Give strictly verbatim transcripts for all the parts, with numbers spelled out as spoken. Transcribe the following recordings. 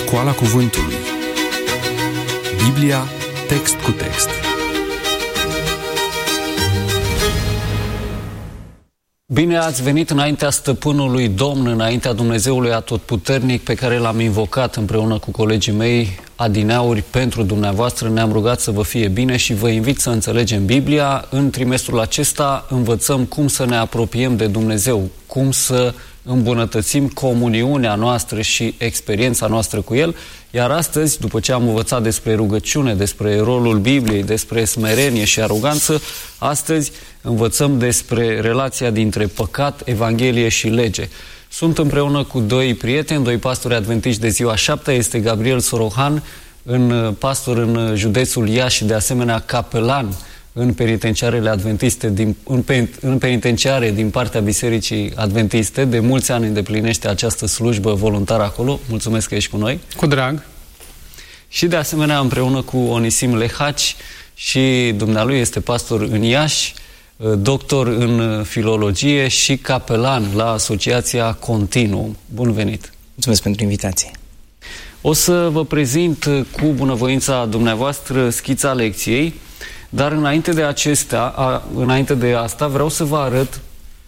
Școala Cuvântului. Biblia, text cu text. Bine ați venit înaintea Stăpânului Domn, înaintea Dumnezeului Atotputernic, pe care l-am invocat împreună cu colegii mei adineauri pentru dumneavoastră. Ne-am rugat să vă fie bine și vă invit să înțelegem Biblia. În trimestrul acesta învățăm cum să ne apropiem de Dumnezeu, cum să îmbunătățim comuniunea noastră și experiența noastră cu El. Iar astăzi, după ce am învățat despre rugăciune, despre rolul Bibliei, despre smerenie și aroganță, astăzi învățăm despre relația dintre păcat, Evanghelie și lege. Sunt împreună cu doi prieteni, doi pastori adventiști de ziua șaptea, este Gabriel Sorohan, în pastor în județul Iași și de asemenea capelan în penitenciarele adventiste, din, în, în penitenciare din partea Bisericii Adventiste. De mulți ani îndeplinește această slujbă voluntară acolo. Mulțumesc că ești cu noi. Cu drag. Și de asemenea împreună cu Onisim Lehaci, și dumnealui este pastor în Iași, doctor în filologie și capelan la Asociația Continuum. Bun venit! Mulțumesc pentru invitație! O să vă prezint cu bunăvoința dumneavoastră schița lecției, dar înainte de acestea, a, înainte de asta, vreau să vă arăt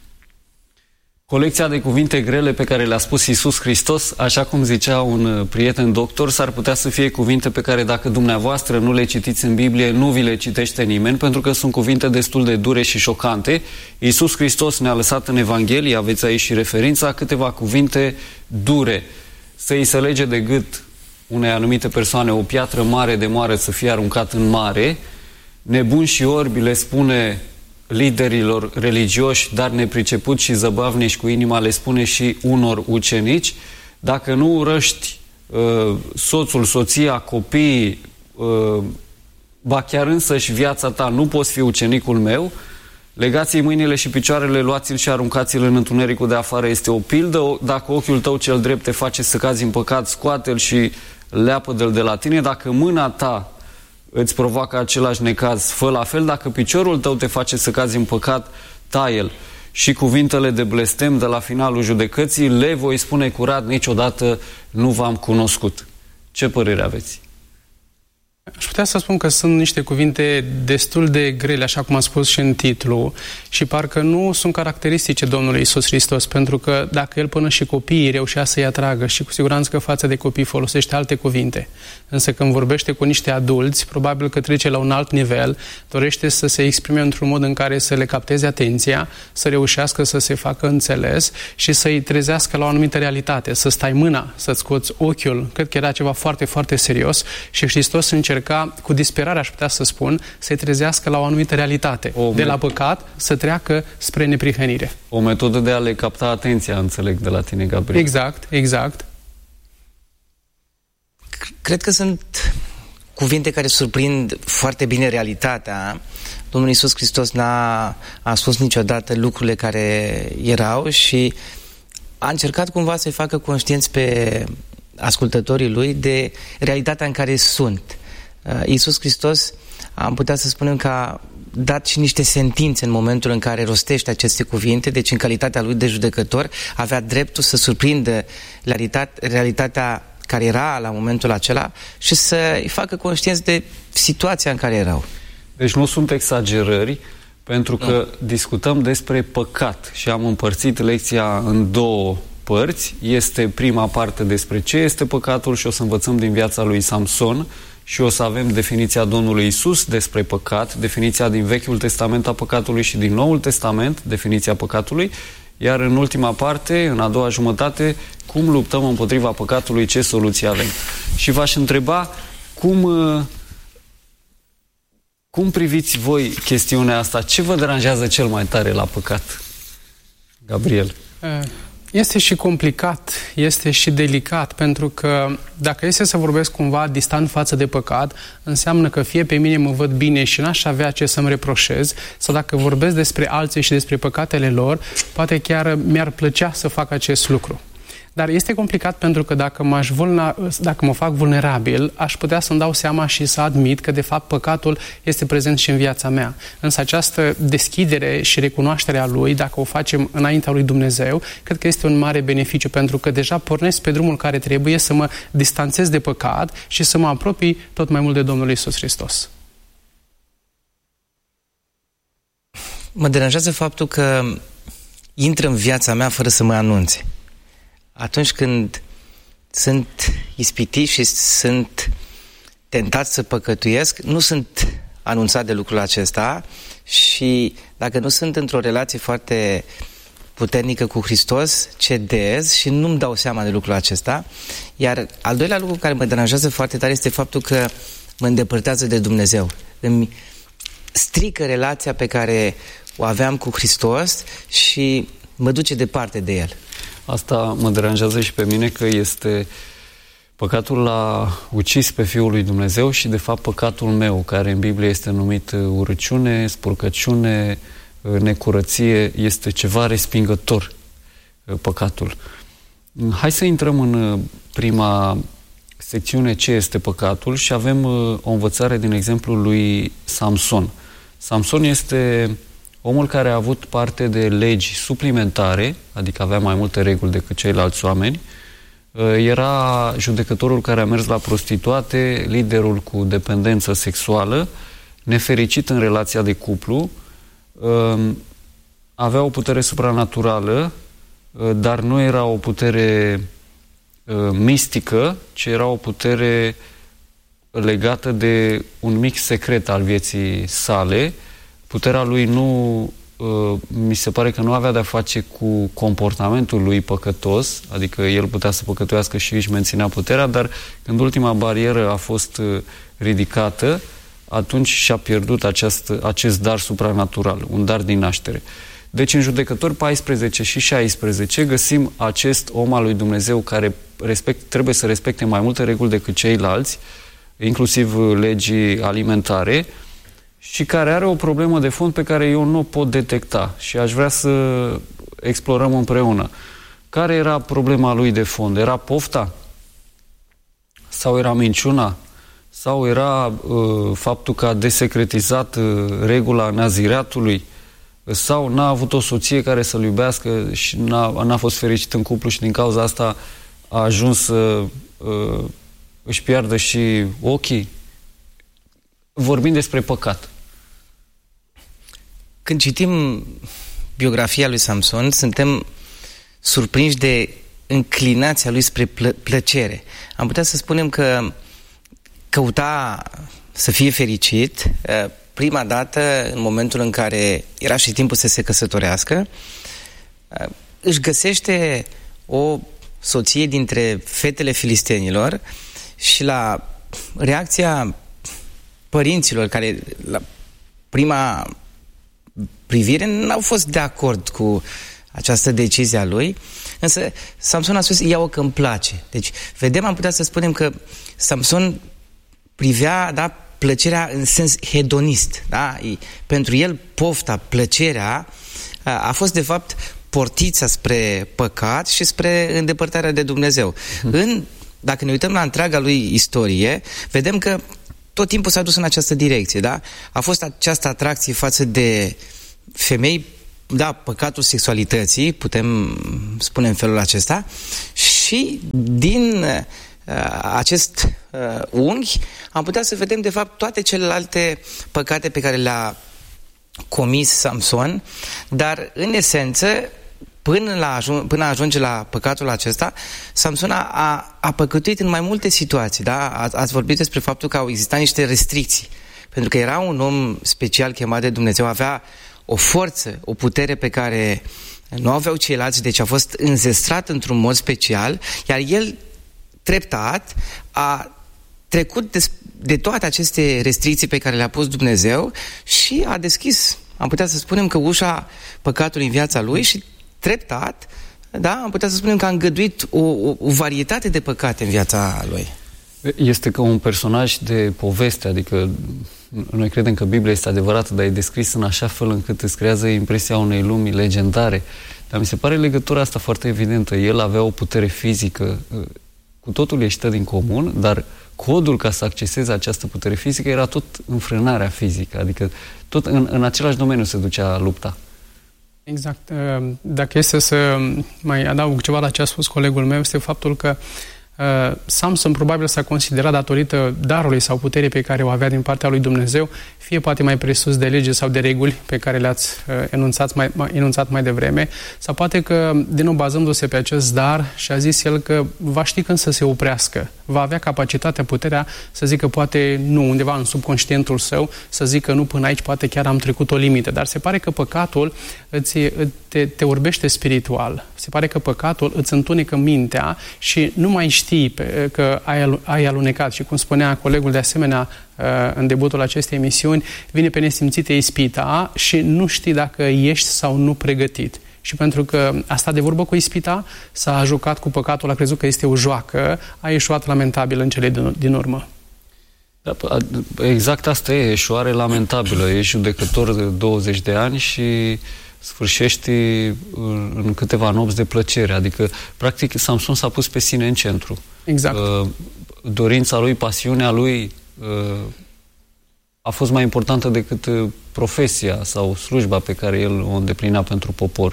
colecția de cuvinte grele pe care le-a spus Iisus Hristos. Așa cum zicea un prieten doctor, s-ar putea să fie cuvinte pe care dacă dumneavoastră nu le citiți în Biblie, nu vi le citește nimeni, pentru că sunt cuvinte destul de dure și șocante. Iisus Hristos ne-a lăsat în Evanghelie, aveți aici și referința, câteva cuvinte dure. Să-i se lege de gât unei anumite persoane o piatră mare de moară să fie aruncat în mare. Nebuni și orbi le spune liderilor religioși, dar nepricepuți și zăbavnici cu inima le spune și unor ucenici. Dacă nu urăști uh, soțul, soția, copiii, uh, ba chiar însăși viața ta, nu poți fi ucenicul meu. Legați-i mâinile și picioarele, luați-l și aruncați-l în întunericul de afară. Este o pildă. Dacă ochiul tău cel drept te face să cazi în păcat, scoate-l și leapă-l de la tine. Dacă mâna ta îți provoacă același necaz, fă la fel. Dacă piciorul tău te face să cazi în păcat, taie-l. Și cuvintele de blestem de la finalul judecății le voi spune curat, niciodată nu v-am cunoscut. Ce părere aveți? Aș putea să spun că sunt niște cuvinte destul de grele, așa cum am spus și în titlu, și parcă nu sunt caracteristice Domnului Iisus Hristos, pentru că dacă El până și copiii reușea să-i atragă, și cu siguranță că față de copii folosește alte cuvinte, însă când vorbește cu niște adulți, probabil că trece la un alt nivel, dorește să se exprime într-un mod în care să le capteze atenția, să reușească să se facă înțeles și să-i trezească la o anumită realitate, să stai mâna, să-ți scoți ochiul. Cred că era ceva foarte, foarte serios și Hristos încerca ca, cu disperare aș putea să spun, să-i trezească la o anumită realitate. O de la păcat să treacă spre neprihănire. O metodă de a le capta atenția, înțeleg, de la tine, Gabriel. Exact, exact. Cred că sunt cuvinte care surprind foarte bine realitatea. Domnul Iisus Hristos n-a a spus niciodată lucrurile care erau și a încercat cumva să-i facă conștienți pe ascultătorii lui de realitatea în care sunt. Iisus Hristos, am putea să spunem că a dat și niște sentințe în momentul în care rostește aceste cuvinte, deci în calitatea lui de judecător avea dreptul să surprindă realitatea care era la momentul acela și să-i facă conștienți de situația în care erau. Deci nu sunt exagerări, pentru că nu. discutăm despre păcat și am împărțit lecția în două părți. Este prima parte despre ce este păcatul și o să învățăm din viața lui Samson și o să avem definiția Domnului Iisus despre păcat, definiția din Vechiul Testament a păcatului și din Noul Testament, definiția păcatului, iar în ultima parte, în a doua jumătate, cum luptăm împotriva păcatului, ce soluții avem. Și v-aș întreba cum, cum priviți voi chestiunea asta? Ce vă deranjează cel mai tare la păcat? Gabriel. Uh. Este și complicat, este și delicat, pentru că dacă este să vorbesc cumva distant față de păcat, înseamnă că fie pe mine mă văd bine și n-aș avea ce să-mi reproșez, sau dacă vorbesc despre alții și despre păcatele lor, poate chiar mi-ar plăcea să fac acest lucru. Dar este complicat pentru că dacă, m-aș vulna, dacă mă fac vulnerabil, aș putea să-mi dau seama și să admit că, de fapt, păcatul este prezent și în viața mea. Însă această deschidere și recunoașterea lui, dacă o facem înaintea lui Dumnezeu, cred că este un mare beneficiu, pentru că deja pornesc pe drumul care trebuie să mă distanțez de păcat și să mă apropii tot mai mult de Domnul Iisus Hristos. Mă deranjează faptul că intră în viața mea fără să mă anunțe. Atunci când sunt ispitit și sunt tentat să păcătuiesc, nu sunt anunțat de lucrul acesta și dacă nu sunt într-o relație foarte puternică cu Hristos, cedez și nu-mi dau seama de lucrul acesta. Iar al doilea lucru care mă deranjează foarte tare este faptul că mă îndepărtează de Dumnezeu. Îmi strică relația pe care o aveam cu Hristos și mă duce departe de El. Asta mă deranjează și pe mine, că este păcatul l-a ucis pe Fiul lui Dumnezeu și de fapt păcatul meu, care în Biblie este numit urăciune, spurcăciune, necurăție, este ceva respingător, păcatul. Hai să intrăm în prima secțiune, ce este păcatul, și avem o învățare din exemplul lui Samson. Samson este omul care a avut parte de legi suplimentare, adică avea mai multe reguli decât ceilalți oameni. Era judecătorul care a mers la prostituate, liderul cu dependență sexuală, nefericit în relația de cuplu, avea o putere supranaturală, dar nu era o putere mistică, ci era o putere legată de un mic secret al vieții sale. Puterea lui nu, mi se pare că nu avea de-a face cu comportamentul lui păcătos, adică el putea să păcătuiască și își menținea puterea, dar când ultima barieră a fost ridicată, atunci și-a pierdut acest, acest dar supranatural, un dar din naștere. Deci în Judecători paisprezece și șaisprezece găsim acest om al lui Dumnezeu care respect, trebuie să respecte mai multe reguli decât ceilalți, inclusiv legii alimentare, și care are o problemă de fond pe care eu nu o pot detecta și aș vrea să explorăm împreună. Care era problema lui de fond? Era pofta? Sau era minciuna? Sau era uh, faptul că a desecretizat uh, regula nazireatului? Sau n-a avut o soție care să-l iubească și n-a, n-a fost fericit în cuplu și din cauza asta a ajuns să uh, își piardă și ochii? Vorbim despre păcat. Când citim biografia lui Samson, suntem surprinși de înclinația lui spre plă- plăcere. Am putea să spunem că căuta să fie fericit prima dată în momentul în care era și timpul să se căsătorească. Își găsește o soție dintre fetele filistenilor și la reacția părinților, care la prima privire n-au fost de acord cu această decizie a lui, însă Samson a spus, ia-o că îmi place. Deci, vedem, am putea să spunem că Samson privea, da, plăcerea în sens hedonist. Da? Pentru el, pofta, plăcerea a fost, de fapt, portița spre păcat și spre îndepărtarea de Dumnezeu. Hmm. În, dacă ne uităm la întreaga lui istorie, vedem că tot timpul s-a dus în această direcție, da? A fost această atracție față de femei, da, păcatul sexualității, putem spune în felul acesta, și din uh, acest uh, unghi am putea să vedem, de fapt, toate celelalte păcate pe care le-a comis Samson, dar, în esență, Până, la ajun- până ajunge la păcatul acesta, Samson a, a, a păcătuit în mai multe situații. Da? A, ați vorbit despre faptul că au existat niște restricții. Pentru că era un om special chemat de Dumnezeu, avea o forță, o putere pe care nu aveau ceilalți, deci a fost înzestrat într-un mod special, iar el, treptat, a trecut de, de toate aceste restricții pe care le-a pus Dumnezeu și a deschis, am putea să spunem, că ușa păcatului în viața lui și treptat, da, am putea să spunem că a îngăduit o, o, o varietate de păcate în viața lui. Este ca un personaj de poveste, adică noi credem că Biblia este adevărată, dar e descris în așa fel încât îți creează impresia unei lumi legendare. Dar mi se pare legătura asta foarte evidentă. El avea o putere fizică, cu totul ieșită din comun, dar codul ca să acceseze această putere fizică era tot înfrânarea fizică, adică tot în, în același domeniu se ducea lupta. Exact. Dacă este să mai adaug ceva la ce a spus colegul meu, este faptul că uh, Samson probabil s-a considerat, datorită darului sau puterii pe care o avea din partea lui Dumnezeu, fie poate mai presus de lege sau de reguli pe care le-ați uh, enunțat, mai, mai, enunțat mai devreme, sau poate că, din nou bazându-se pe acest dar, și-a zis el că va ști când să se oprească. Va avea capacitatea, puterea să zică poate nu, undeva în subconștientul său, să zică nu, până aici poate chiar am trecut o limită. Dar se pare că păcatul îți, te, te orbește spiritual. Se pare că păcatul îți întunecă mintea și nu mai știi pe, că ai, ai alunecat. Și cum spunea colegul de asemenea în debutul acestei emisiuni, vine pe nesimțite ispita și nu știi dacă ești sau nu pregătit. Și pentru că a stat de vorbă cu ispita, s-a jucat cu păcatul, a crezut că este o joacă, a ieșuat lamentabil în cele din, din urmă. Da, exact asta e, eșuare lamentabilă. Ești judecător de douăzeci de ani și sfârșești în câteva nopți de plăcere. Adică, practic, Samson s-a pus pe sine în centru. Exact. Dorința lui, pasiunea lui a fost mai importantă decât profesia sau slujba pe care el o îndeplinea pentru popor.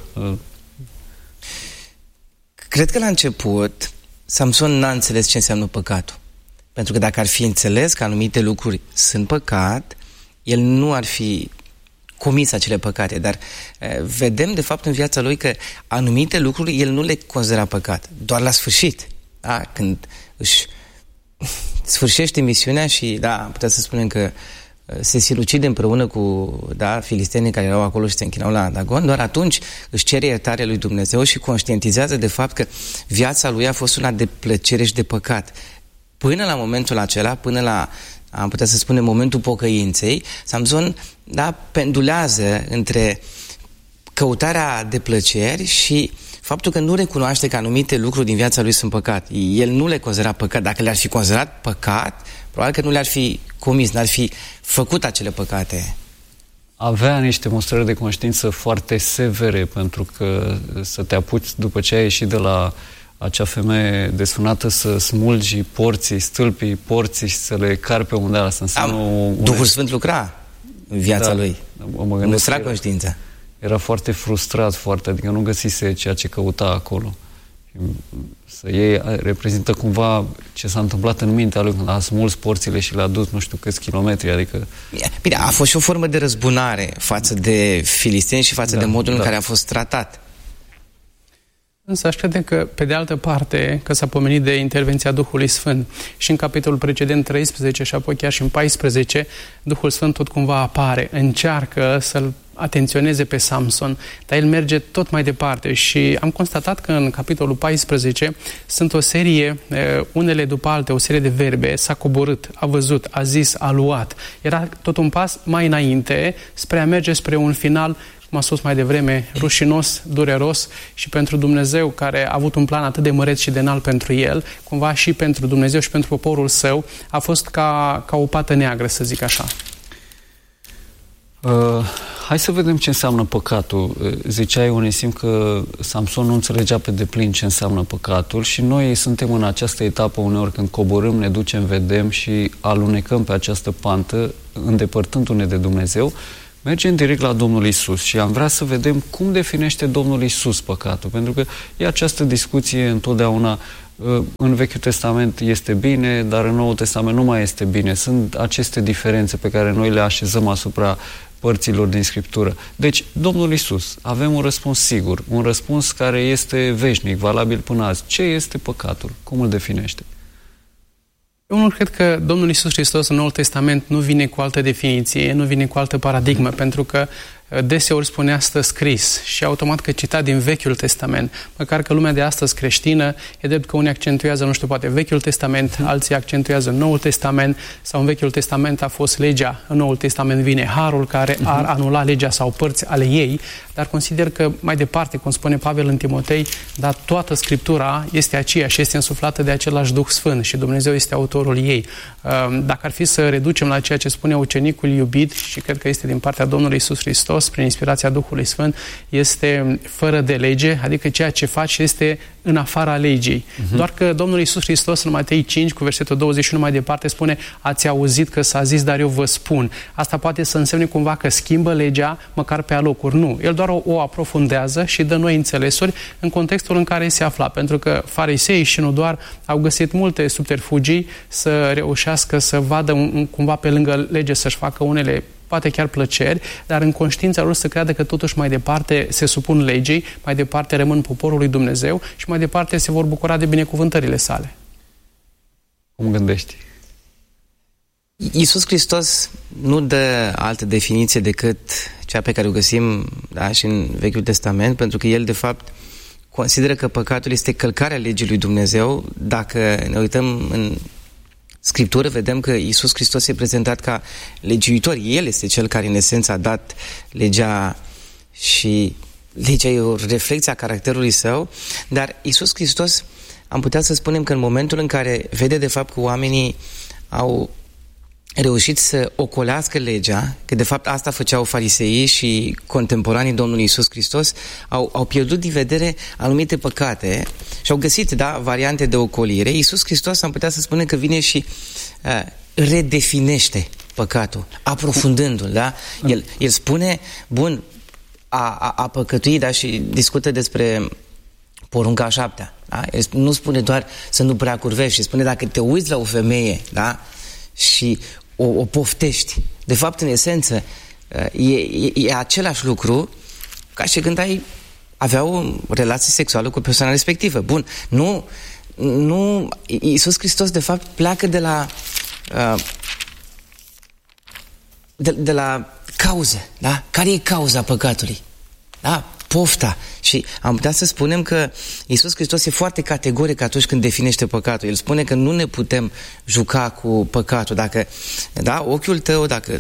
Cred că la început Samson n-a înțeles ce înseamnă păcatul. Pentru că dacă ar fi înțeles că anumite lucruri sunt păcat, el nu ar fi comis acele păcate. Dar e, vedem de fapt în viața lui că anumite lucruri el nu le considera păcat. Doar la sfârșit. Da? Când își sfârșește misiunea și, da, putea să spunem că se silucide împreună cu, da, filistenii care erau acolo și se închinau la Dagon, doar atunci își cere iertare lui Dumnezeu și conștientizează de fapt că viața lui a fost una de plăcere și de păcat. Până la momentul acela, până la, am putea să spunem, momentul pocăinței, Samson, da, pendulează între căutarea de plăceri și faptul că nu recunoaște că anumite lucruri din viața lui sunt păcat. El nu le considera păcat. Dacă le-ar fi considerat păcat, probabil că nu le-ar fi comis, n-ar fi făcut acele păcate. Avea niște mostrări de conștiință foarte severe, pentru că să te apuci după ce ai ieșit de la acea femeie desfrânată să smulgi porții, stâlpii, porții și să le cari pe undeva, să înseamnă... Un... Duhul Sfânt lucra în viața da, lui. Mustra conștiința. Era foarte frustrat, foarte, adică nu găsise ceea ce căuta acolo. Să iei, reprezintă cumva ce s-a întâmplat în mintea lui când a smuls porțile și le-a dus nu știu câți kilometri, adică... Bine, a fost și o formă de răzbunare față de filisteni și față da, de modul da. în care a fost tratat. Însă aș crede că, pe de altă parte, că s-a pomenit de intervenția Duhului Sfânt și în capitolul precedent treisprezece și apoi chiar și în paisprezece, Duhul Sfânt tot cumva apare, încearcă să-l atenționeze pe Samson, dar el merge tot mai departe și am constatat că în capitolul paisprezece sunt o serie, unele după alte, o serie de verbe, s-a coborât, a văzut, a zis, a luat. Era tot un pas mai înainte spre a merge spre un final, cum a spus mai devreme, rușinos, dureros și pentru Dumnezeu, care a avut un plan atât de măreț și de înalt pentru el, cumva și pentru Dumnezeu și pentru poporul său, a fost ca, ca o pată neagră, să zic așa. Uh, hai să vedem ce înseamnă păcatul. Ziceai, Onisim, că Samson nu înțelegea pe deplin ce înseamnă păcatul și noi suntem în această etapă uneori când coborâm, ne ducem, vedem și alunecăm pe această pantă, îndepărtându-ne de Dumnezeu, mergem direct la Domnul Iisus și am vrea să vedem cum definește Domnul Iisus păcatul, pentru că e această discuție întotdeauna. În Vechiul Testament este bine, dar în Noul Testament nu mai este bine. Sunt aceste diferențe pe care noi le așezăm asupra părților din Scriptură. Deci, Domnul Iisus, avem un răspuns sigur, un răspuns care este veșnic, valabil până azi. Ce este păcatul? Cum îl definește? Eu nu cred că Domnul Iisus Hristos în Noul Testament nu vine cu altă definiție, nu vine cu altă paradigmă, pentru că deseori spunea stă scris și automat că cita din Vechiul Testament. Măcar că lumea de astăzi creștină, e drept că unii accentuează, nu știu, poate Vechiul Testament, alții accentuează Noul Testament, sau în Vechiul Testament a fost legea, în Noul Testament vine harul care ar anula legea sau părți ale ei, dar consider că mai departe, cum spune Pavel în Timotei, dar toată Scriptura este aceeași și este însuflată de același Duh Sfânt și Dumnezeu este autorul ei. Dacă ar fi să reducem la ceea ce spune ucenicul iubit, și cred că este din partea Domnului Iisus Hristos, Hristos, prin inspirația Duhului Sfânt, este fără de lege, adică ceea ce faci este în afara legii. Uh-huh. Doar că Domnul Iisus Hristos în Matei cinci, cu versetul douăzeci și unu mai departe, spune: ați auzit că s-a zis, dar eu vă spun. Asta poate să însemne cumva că schimbă legea, măcar pe alocuri. Nu. El doar o, o aprofundează și dă noi înțelesuri în contextul în care se afla. Pentru că farisei și nu doar au găsit multe subterfugii să reușească să vadă un, cumva pe lângă lege, să-și facă unele poate chiar plăceri, dar în conștiința lor să creadă că totuși mai departe se supun legii, mai departe rămân poporul lui Dumnezeu și mai departe se vor bucura de binecuvântările sale. Cum gândești? Iisus Hristos nu dă altă definiție decât cea pe care o găsim, da, și în Vechiul Testament, pentru că El, de fapt, consideră că păcatul este călcarea legii lui Dumnezeu. Dacă ne uităm în Scriptură, vedem că Iisus Hristos e prezentat ca legiuitor. El este cel care, în esență, a dat legea și legea e o reflecție a caracterului său, dar Iisus Hristos, am putea să spunem că în momentul în care vede, de fapt, că oamenii au reușit să ocolească legea, că de fapt asta făceau fariseii și contemporanii Domnului Iisus Hristos, au, au pierdut din vedere anumite păcate și au găsit, da, variante de ocolire. Iisus Hristos, am putea să spunem că vine și uh, redefinește păcatul, aprofundându-l, da? El, el spune, bun, a, a, a păcătui, da, și discută despre porunca a șaptea, da? El nu spune doar să nu prea curvești, spune dacă te uiți la o femeie, da, și o, o poftești. De fapt, în esență, e, e, e același lucru ca și când ai avea o relație sexuală cu persoana respectivă. Bun, nu, nu, Iisus Hristos, de fapt, pleacă de la de, de la cauze, da? Care e cauza păcatului? Da? Pofta. Și am putea să spunem că Iisus Hristos e foarte categoric atunci când definește păcatul. El spune că nu ne putem juca cu păcatul. Dacă, da, ochiul tău, dacă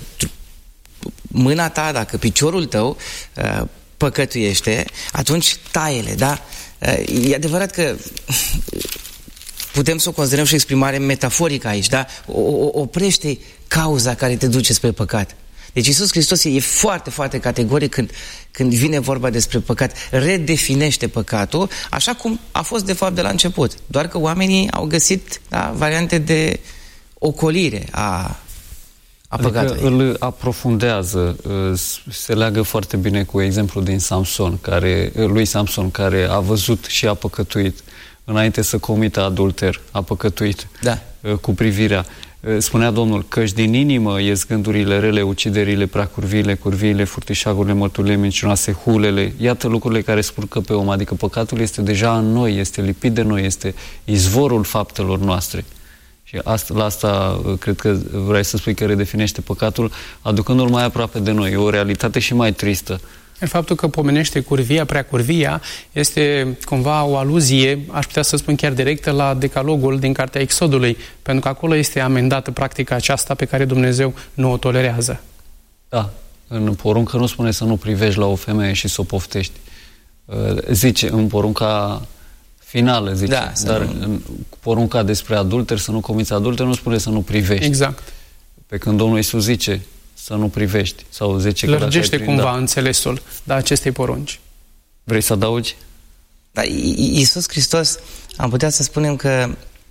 mâna ta, dacă piciorul tău uh, păcătuiește, atunci taie-le, da? Uh, e adevărat că putem să o considerăm și o exprimare metaforică aici, da? O, o, oprește cauza care te duce spre păcat. Deci Iisus Hristos e foarte, foarte categoric când, când vine vorba despre păcat. Redefinește păcatul așa cum a fost de fapt de la început. Doar că oamenii au găsit, da, variante de ocolire a, a păcatului. Adică îl aprofundează, se leagă foarte bine cu exemplul din Samson, care, lui Samson, care a văzut și a păcătuit. Înainte să comită adulter, a păcătuit, da, cu privirea. Spunea Domnul, căci din inimă ies gândurile rele, uciderile, preacurviile, curviile, furtișagurile, mărturile mincinoase, hulele. Iată lucrurile care spurcă pe om, adică păcatul este deja în noi, este lipit de noi, este izvorul faptelor noastre. Și asta, la asta cred că vrei să spui că redefinește păcatul, aducându-l mai aproape de noi. E o realitate și mai tristă. Faptul că pomenește curvia, preacurvia, este cumva o aluzie, aș putea să spun chiar directă, la decalogul din Cartea Exodului, pentru că acolo este amendată practica aceasta pe care Dumnezeu nu o tolerează. Da, în poruncă nu spune să nu privești la o femeie și să o poftești. Zice, în porunca finală, zice, da, dar nu... în porunca despre adulter, să nu comiți adulter, nu spune să nu privești. Exact. Pe când Domnul Iisus zice să nu privești, sau zice că lărgește cumva da. înțelesul da, acestei porunci. Vrei să adaugi? Da, Iisus Hristos, am putea să spunem că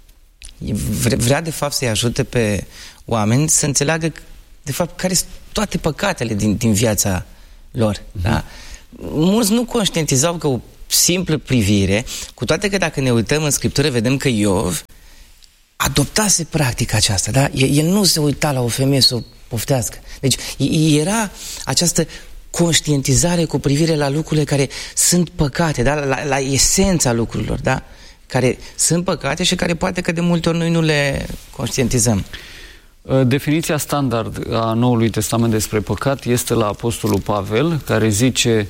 vrea de fapt să-i ajute pe oameni să înțeleagă de fapt care sunt toate păcatele din, din viața lor. Uh-huh. Da? Mulți nu conștientizau că o simplă privire, cu toate că dacă ne uităm în Scriptură vedem că Iov adoptase practica aceasta, da? El, el nu se uita la o femeie să o poftească. Deci era această conștientizare cu privire la lucrurile care sunt păcate, da? la, la esența lucrurilor, da? Care sunt păcate și care poate că de multe ori noi nu le conștientizăm. Definiția standard a Noului Testament despre păcat este la Apostolul Pavel, care zice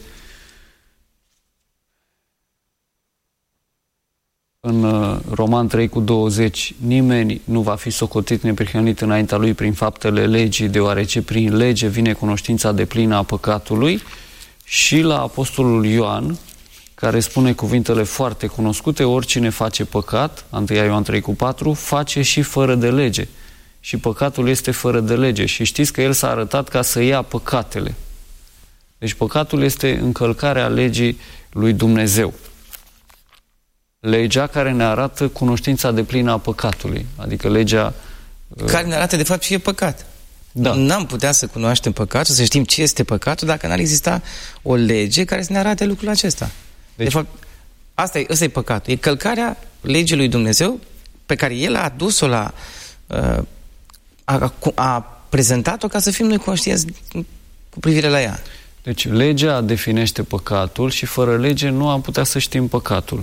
în Roman trei cu douăzeci, nimeni nu va fi socotit neprihănit înaintea lui prin faptele legii, deoarece prin lege vine cunoștința deplină a păcatului. Și la Apostolul Ioan, care spune cuvintele foarte cunoscute, oricine face păcat, unu Ioan trei cu patru, face și fără de lege. Și păcatul este fără de lege. Și știți că el s-a arătat ca să ia păcatele. Deci păcatul este încălcarea legii lui Dumnezeu. Legea care ne arată cunoștința deplină a păcatului, adică legea... Care ne arată de fapt ce e păcat. Da. N-am putea să cunoaștem păcatul, să știm ce este păcatul, dacă n-ar exista o lege care să ne arate lucrul acesta. Deci, de fapt, asta e, asta e păcatul. E călcarea legii lui Dumnezeu pe care El a adus-o la... Uh, a, a prezentat-o ca să fim noi conștienți cu privire la ea. Deci legea definește păcatul și fără lege nu am putea să știm păcatul.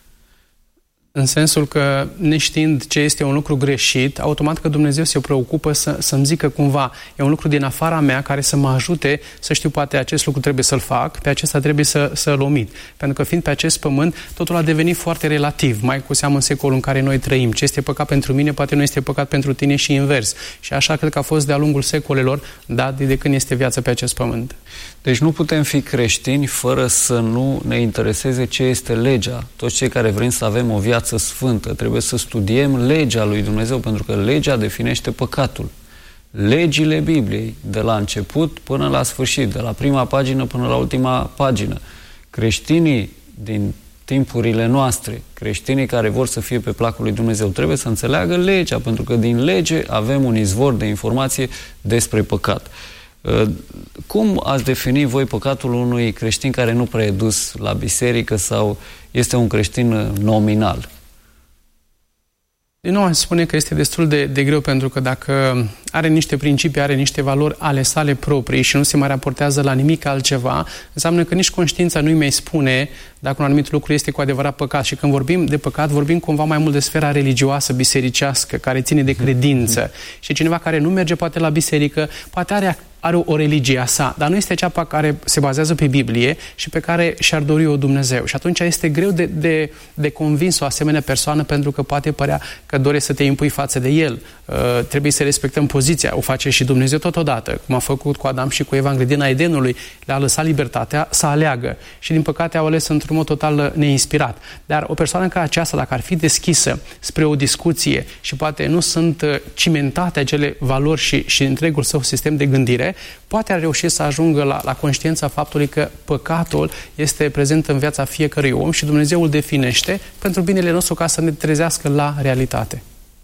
În sensul că, neștiind ce este un lucru greșit, automat că Dumnezeu se preocupă să, să-mi zică cumva, e un lucru din afara mea care să mă ajute să știu, poate acest lucru trebuie să-l fac, pe acesta trebuie să, să-l omit. Pentru că fiind pe acest pământ, totul a devenit foarte relativ, mai cu seamă în secolul în care noi trăim. Ce este păcat pentru mine, poate nu este păcat pentru tine și invers. Și așa cred că a fost de-a lungul secolelor, da, de, de când este viața pe acest pământ. Deci nu putem fi creștini fără să nu ne intereseze ce este legea. Toți cei care vrem să avem o viață sfântă, trebuie să studiem legea lui Dumnezeu, pentru că legea definește păcatul. Legile Bibliei, de la început până la sfârșit, de la prima pagină până la ultima pagină. Creștinii din timpurile noastre, creștinii care vor să fie pe placul lui Dumnezeu, trebuie să înțeleagă legea, pentru că din lege avem un izvor de informație despre păcat. Cum ați defini voi păcatul unui creștin care nu prea e dus la biserică sau este un creștin nominal? Din nou, aș spune că este destul de, de greu, pentru că dacă are niște principii, are niște valori ale sale proprii și nu se mai raportează la nimic altceva, înseamnă că nici conștiința nu-i mai spune dacă un anumit lucru este cu adevărat păcat. Și când vorbim de păcat, vorbim cumva mai mult de sfera religioasă, bisericească, care ține de credință. Și cineva care nu merge poate la biserică, poate are are o religie a sa, dar nu este cea pe care se bazează pe Biblie și pe care și-ar dori-o Dumnezeu. Și atunci este greu de, de, de convins o asemenea persoană, pentru că poate părea că dorește să te impui față de el. Uh, trebuie să respectăm poziția. O face și Dumnezeu totodată, cum a făcut cu Adam și cu Eva în grădina Edenului. Le-a lăsat libertatea să aleagă. Și din păcate au ales într-un mod total neinspirat. Dar o persoană ca aceasta, dacă ar fi deschisă spre o discuție și poate nu sunt cimentate acele valori și, și întregul său sistem de gândire, poate ar reuși să ajungă la, la conștiința faptului că păcatul este prezent în viața fiecărui om și Dumnezeu îl definește pentru binele nostru, ca să ne trezească la realitate.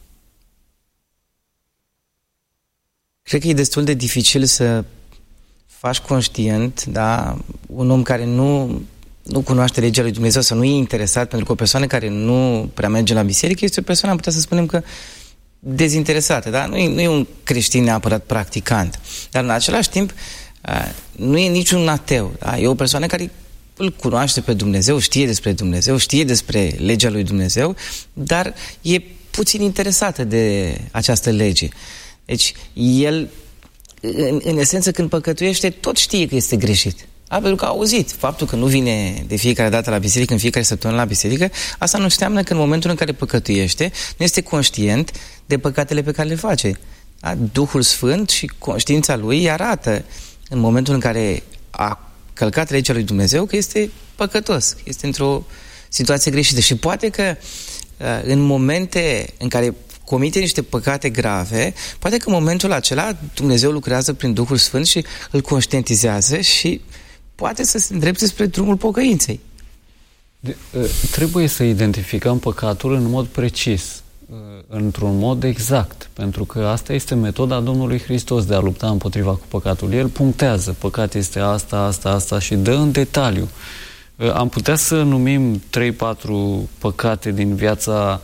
Cred că e destul de dificil să faci conștient, da, un om care nu, nu cunoaște legea lui Dumnezeu, să nu e interesat, pentru că o persoană care nu prea merge la biserică este o persoană, am putea să spunem că dezinteresată, da? Nu e, nu e un creștin neapărat practicant, dar în același timp nu e niciun ateu, da? E o persoană care îl cunoaște pe Dumnezeu, știe despre Dumnezeu, știe despre legea lui Dumnezeu, dar e puțin interesată de această lege. Deci el, în, în esență, când păcătuiește, tot știe că este greșit. A, pentru că a auzit faptul că nu vine de fiecare dată la biserică, în fiecare săptămână la biserică, asta nu înseamnă că în momentul în care păcătuiește, nu este conștient de păcatele pe care le face. Da? Duhul Sfânt și conștiința lui îi arată în momentul în care a călcat legea lui Dumnezeu că este păcătos, este într-o situație greșită. Și poate că în momente în care comite niște păcate grave, poate că în momentul acela Dumnezeu lucrează prin Duhul Sfânt și îl conștientizează și poate să se îndrepte spre drumul pocăinței. De, trebuie să identificăm păcatul în mod precis, într-un mod exact, pentru că asta este metoda Domnului Hristos de a lupta împotriva cu păcatul. El punctează, păcat este asta, asta, asta și dă în detaliu. Am putea să numim trei patru păcate din viața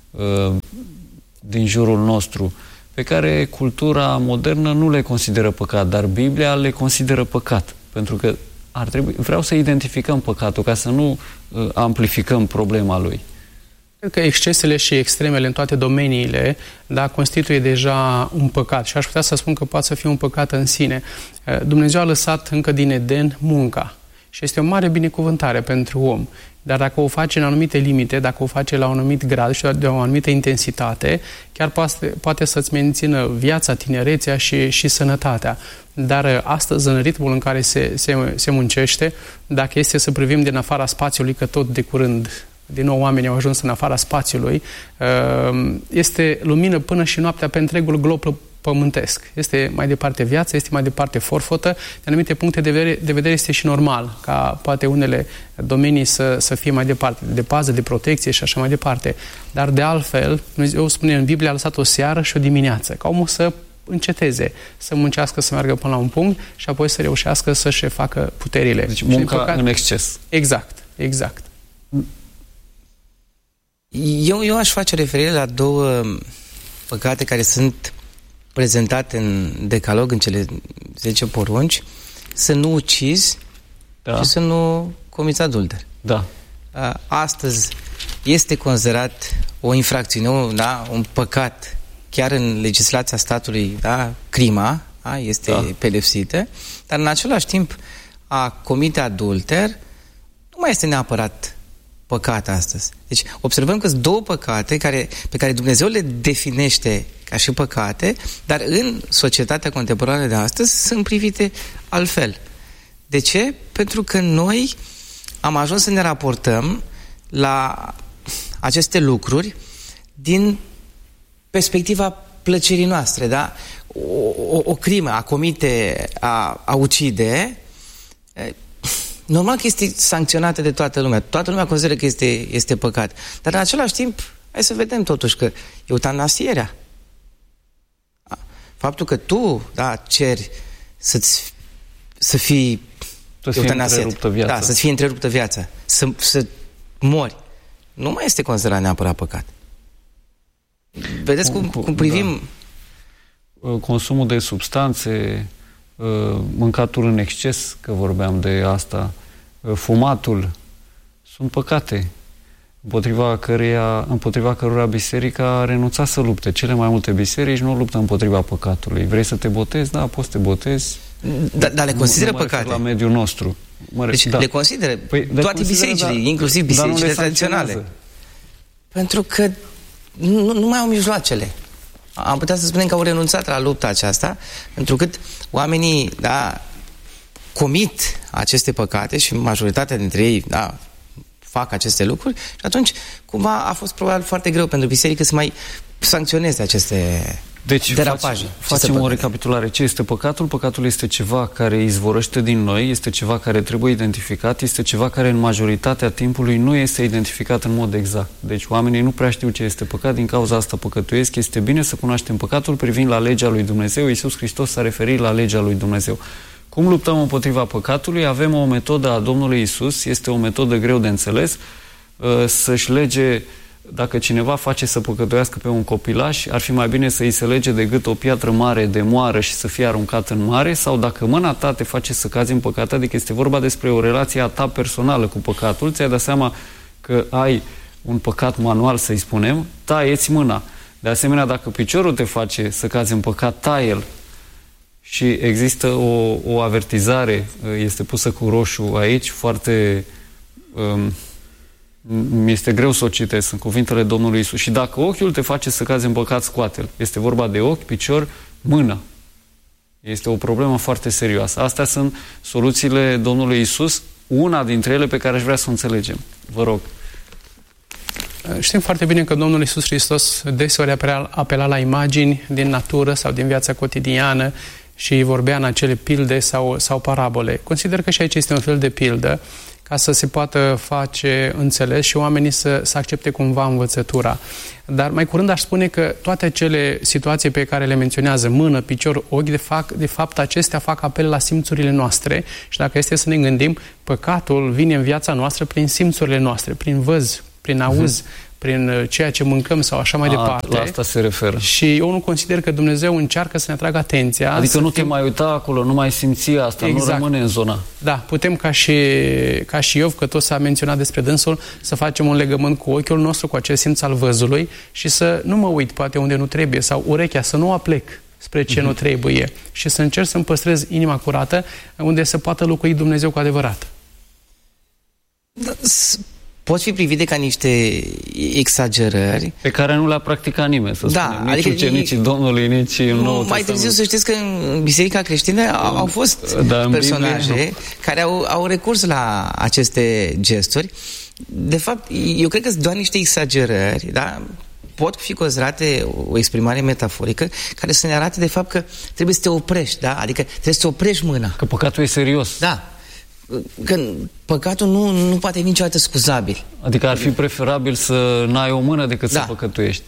din jurul nostru, pe care cultura modernă nu le consideră păcat, dar Biblia le consideră păcat, pentru că ar trebui, vreau să identificăm păcatul ca să nu uh, amplificăm problema lui. Cred că excesele și extremele în toate domeniile, da, constituie deja un păcat și aș putea să spun că poate să fie un păcat în sine. Dumnezeu a lăsat încă din Eden munca și este o mare binecuvântare pentru om. Dar dacă o face în anumite limite, dacă o face la un anumit grad și de o anumită intensitate, chiar poate, poate să-ți mențină viața, tinerețea și, și sănătatea. Dar astăzi, în ritmul în care se, se, se muncește, dacă este să privim din afara spațiului, că tot de curând, din nou, oamenii au ajuns în afara spațiului, este lumină până și noaptea pe întregul glob pământesc. Este mai departe viață, este mai departe forfotă. De anumite puncte de vedere, de vedere este și normal ca poate unele domenii să, să fie mai departe, de pază, de protecție și așa mai departe. Dar de altfel, Dumnezeu spune în Biblie, a lăsat o seară și o dimineață, ca omul să înceteze, să muncească, să meargă până la un punct și apoi să reușească să-și facă puterile. Deci munca păcat... în exces. Exact, exact. Eu, eu aș face referire la două păcate care sunt prezentate în decalog, în cele zece porunci: să nu ucizi, da, și să nu comiți adulter. Da. Astăzi este considerat o infracțiune, da, un păcat, chiar în legislația statului, da, crima, da, este da. pedepsită, dar în același timp a comite adulter nu mai este neapărat păcat astăzi. Deci observăm că sunt două păcate care, pe care Dumnezeu le definește ca și păcate, dar în societatea contemporană de astăzi sunt privite altfel. De ce? Pentru că noi am ajuns să ne raportăm la aceste lucruri din perspectiva plăcerii noastre, da? O, o, o crimă, a comite, a, a ucide, normal că este sancționată de toată lumea. Toată lumea consideră că este, este păcat. Dar în același timp, hai să vedem totuși că eutanasierea, faptul că tu, da, ceri să-ți, să fii să-ți fie întreruptă viața. Da, să-ți fie întreruptă viața, să, să mori, nu mai este considerat neapărat păcat. Vedeți cum, cum privim... Da. Consumul de substanțe, mâncatul în exces, că vorbeam de asta, fumatul, sunt păcate împotriva căreia, împotriva cărora biserica a renunțat să lupte. Cele mai multe biserici nu luptă împotriva păcatului. Vrei să te botezi? Da, poți să te botezi. Dar da, le consideră nu, păcate? La mediul nostru. Mă deci da. le consideră păi, toate le bisericile, da, inclusiv bisericile tradiționale. Pentru că nu, nu mai au mijloacele. Am putea să spunem că au renunțat la lupta aceasta, pentru că oamenii, da, comit aceste păcate și majoritatea dintre ei, da, fac aceste lucruri și atunci cumva a fost probabil foarte greu pentru biserică să mai sancționeze aceste deci derapaje. Facem, facem o recapitulare. Ce este păcatul? Păcatul este ceva care izvorăște din noi, este ceva care trebuie identificat, este ceva care în majoritatea timpului nu este identificat în mod exact. Deci oamenii nu prea știu ce este păcat, din cauza asta păcătuiesc. Este bine să cunoaștem păcatul privind la legea lui Dumnezeu. Iisus Hristos s-a referit la legea lui Dumnezeu. Cum luptăm împotriva păcatului? Avem o metodă a Domnului Iisus, este o metodă greu de înțeles, să-și lege, dacă cineva face să păcătuiască pe un copilaș, ar fi mai bine să îi se lege de gât o piatră mare de moară și să fie aruncat în mare, sau dacă mâna ta te face să cazi în păcat, adică este vorba despre o relație a ta personală cu păcatul, ți-ai dat seama că ai un păcat manual, să-i spunem, taie-ți mâna. De asemenea, dacă piciorul te face să cazi în păcat, taie-l. Și există o, o avertizare, este pusă cu roșu aici, foarte... Um, mi-este greu să o citesc, sunt cuvintele Domnului Iisus. Și dacă ochiul te face să cazi în păcat, scoate-l. Este vorba de ochi, picior, mână. Este o problemă foarte serioasă. Astea sunt soluțiile Domnului Iisus, una dintre ele pe care aș vrea să o înțelegem. Vă rog. Știm foarte bine că Domnul Iisus Hristos deseori apela, apela la imagini din natură sau din viața cotidiană și vorbea în acele pilde sau, sau parabole. Consider că și aici este un fel de pildă ca să se poată face înțeles și oamenii să, să accepte cumva învățătura. Dar mai curând aș spune că toate acele situații pe care le menționează, mână, picior, ochi, de fapt, de fapt acestea fac apel la simțurile noastre și dacă este să ne gândim, păcatul vine în viața noastră prin simțurile noastre, prin văz, prin auz, uh-huh. prin ceea ce mâncăm sau așa mai A, departe. La asta se referă. Și eu nu consider că Dumnezeu încearcă să ne atragă atenția. Adică nu fim... te mai uita acolo, nu mai simți asta, exact. Nu rămâne în zona. Da, putem ca și, ca și Iov, că tot s-a menționat despre dânsul, să facem un legământ cu ochiul nostru, cu acest simț al văzului și să nu mă uit poate unde nu trebuie sau urechea, să nu aplec spre ce uh-huh. nu trebuie și să încerc să-mi păstrez inima curată unde să poată locui Dumnezeu cu adevărat. Da, pot fi privite ca niște exagerări pe care nu le-a practicat nimeni, să da, spunem. Nici adică ucenicii Domnului, nici în Noul Mai târziu să știți că în Biserica Creștină au, au fost da, personaje Biblie, care au, au recurs la aceste gesturi. De fapt, eu cred că sunt doar niște exagerări, da? pot fi considerate o exprimare metaforică care să ne arate de fapt că trebuie să te oprești, da? Adică trebuie să te oprești mâna. Că păcatul e serios. Da. Că păcatul nu, nu poate fi niciodată scuzabil. Adică ar fi preferabil să n-ai o mână decât da. să păcătuiești.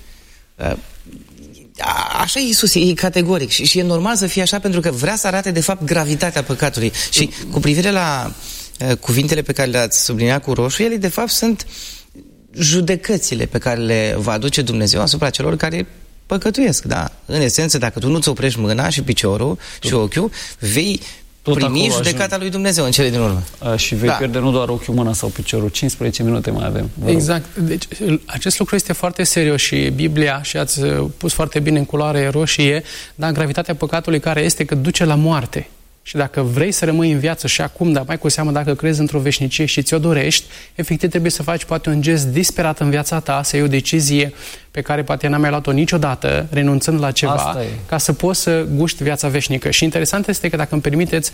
Așa e Iisus, e categoric și, și e normal să fie așa pentru că vrea să arate de fapt gravitatea păcatului. Și cu privire la uh, cuvintele pe care le-ați subliniat cu roșu, ele de fapt sunt judecățile pe care le va aduce Dumnezeu asupra celor care păcătuiesc, da? În esență, dacă tu nu-ți oprești mâna și piciorul Tot. și ochiul, vei Tot primi judecata ajung. lui Dumnezeu în cele din urmă. A, și vei da. pierde nu doar ochiul, mâna sau piciorul. cincisprezece minute mai avem. Exact. Deci, acest lucru este foarte serios și Biblia, și ați pus foarte bine în culoare roșie, da, gravitatea păcatului care este că duce la moarte. Și dacă vrei să rămâi în viață și acum, dar mai cu seamă dacă crezi într-o veșnicie și ți-o dorești, efectiv trebuie să faci poate un gest disperat în viața ta, să iei o decizie pe care poate n-am mai luat-o niciodată, renunțând la ceva, ca să poți să guști viața veșnică. Și interesant este că, dacă îmi permiteți,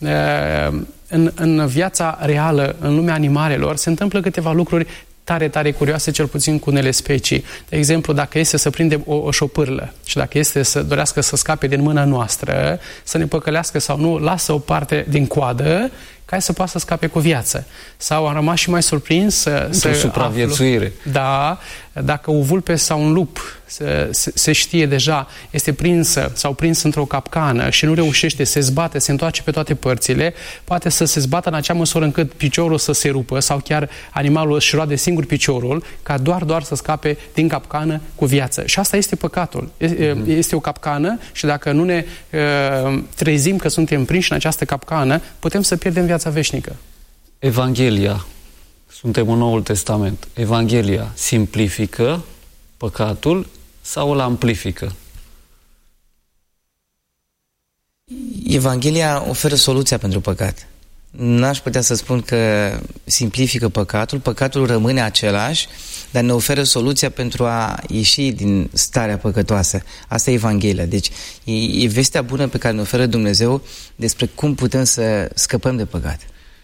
în, în viața reală, în lumea animalelor, se întâmplă câteva lucruri tare, tare curioase, cel puțin cu unele specii. De exemplu, dacă este să prindem o, o șopârlă și dacă este să dorească să scape din mâna noastră, să ne păcălească sau nu, lasă o parte din coadă ca să poată să scape cu viață. Sau am rămas și mai surprins să, să supraviețuire. Aflu, da, dacă o vulpe sau un lup se, se, se știe deja, este prinsă sau prins într-o capcană și nu reușește, se zbate, se întoarce pe toate părțile, poate să se zbată în acea măsură încât piciorul să se rupă sau chiar animalul își roade singur piciorul, ca doar, doar să scape din capcană cu viață. Și asta este păcatul. Este, este o capcană și dacă nu ne uh, trezim că suntem prinși în această capcană, putem să pierdem viața veșnică. Evanghelia, suntem în Noul Testament, Evanghelia simplifică păcatul sau îl amplifică? Evanghelia oferă soluția pentru păcat. N-aș putea să spun că simplifică păcatul, păcatul rămâne același, dar ne oferă soluția pentru a ieși din starea păcătoasă. Asta e Evanghelia. Deci e, e vestea bună pe care ne oferă Dumnezeu despre cum putem să scăpăm de păcat.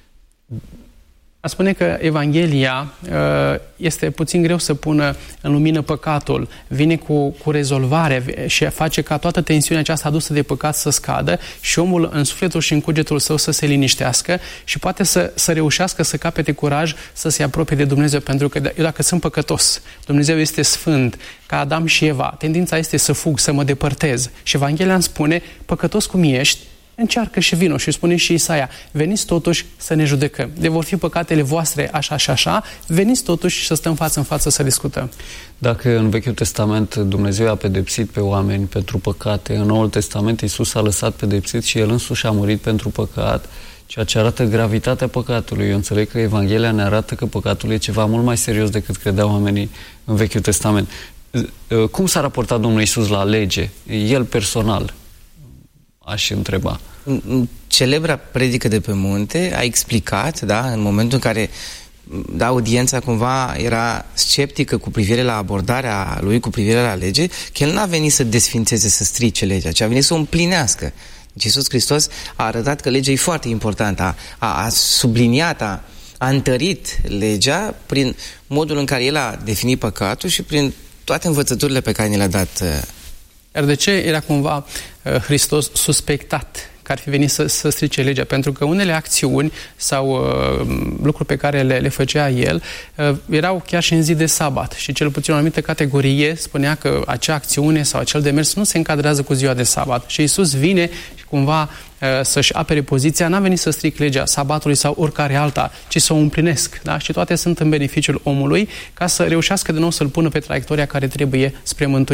A spune că Evanghelia este puțin greu să pună în lumină păcatul, vine cu, cu rezolvare și face ca toată tensiunea aceasta adusă de păcat să scadă și omul în sufletul și în cugetul său să se liniștească și poate să, să reușească să capete curaj să se apropie de Dumnezeu, pentru că eu dacă sunt păcătos, Dumnezeu este sfânt, ca Adam și Eva, tendința este să fug, să mă depărtez. Și Evanghelia îmi spune, păcătos cum ești, încearcă și vino. Și spune și Isaia, veniți totuși să ne judecăm. De vor fi păcatele voastre așa și așa, veniți totuși să stăm față în față să discutăm. Dacă în Vechiul Testament Dumnezeu a pedepsit pe oameni pentru păcate, în Noul Testament Iisus a lăsat pedepsit și El însuși a murit pentru păcat, ceea ce arată gravitatea păcatului. Eu înțeleg că Evanghelia ne arată că păcatul e ceva mult mai serios decât credeau oamenii în Vechiul Testament. Cum s-a raportat Domnul Iisus la lege? El personal, aș întreba. Celebra predică de pe munte a explicat, da, în momentul în care da, audiența cumva era sceptică cu privire la abordarea lui, cu privire la lege, că el n-a venit să desfințeze, să strice legea, ci a venit să o împlinească. Deci Iisus Hristos a arătat că legea e foarte importantă, a, a, a subliniat, a, a întărit legea prin modul în care el a definit păcatul și prin toate învățăturile pe care ni le-a dat. Iar de ce era cumva uh, Hristos suspectat că ar fi venit să, să strice legea? Pentru că unele acțiuni sau uh, lucruri pe care le, le făcea el uh, erau chiar și în zi de sabat și cel puțin o anumită categorie spunea că acea acțiune sau acel demers nu se încadrează cu ziua de sabat. Și Iisus vine și cumva uh, să-și apere poziția, n-a venit să stric legea sabatului sau oricare alta, ci să o împlinesc. Da? Și toate sunt în beneficiul omului ca să reușească de nou să-l pună pe traiectoria care trebuie spre mântuire.